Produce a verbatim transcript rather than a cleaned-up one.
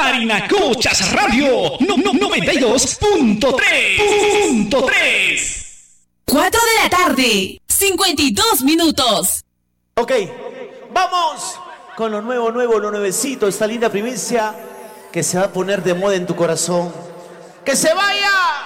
Parinacochas Radio no, no, noventa y dos punto tres. cuatro de la tarde, cincuenta y dos minutos. Ok, vamos con lo nuevo, nuevo, lo nuevecito, esta linda primicia que se va a poner de moda en tu corazón. ¡Que se vaya!